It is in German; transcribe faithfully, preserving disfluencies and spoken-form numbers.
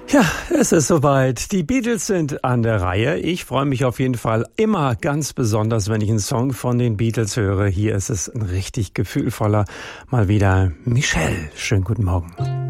Ja, es ist soweit. Die Beatles sind an der Reihe. Ich freue mich auf jeden Fall immer ganz besonders, wenn ich einen Song von den Beatles höre. Hier ist es ein richtig gefühlvoller. Mal wieder Michelle. Schönen guten Morgen.